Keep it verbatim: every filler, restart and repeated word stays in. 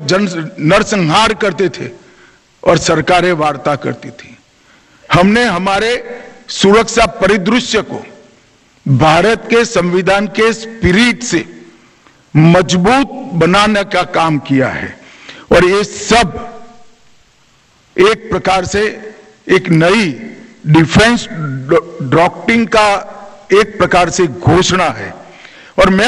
जन नरसंहार करते थे और सरकारें वार्ता करती थी। हमने हमारे सुरक्षा परिदृश्य को भारत के संविधान के स्पिरिट से मजबूत बनाने का काम किया है और ये सब एक प्रकार से एक नई डिफेंस डॉक्ट्रिन का एक प्रकार से घोषणा है। और मैं